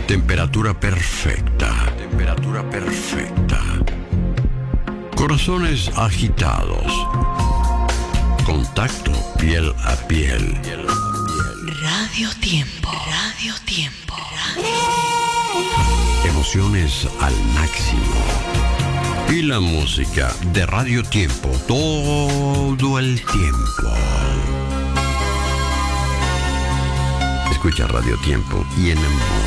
Temperatura perfecta. Temperatura perfecta. Corazones agitados. Contacto piel a piel. Radio Tiempo. Radio Tiempo. Emociones al máximo. Y la música de Radio Tiempo todo el tiempo. Escucha Radio Tiempo y enamora.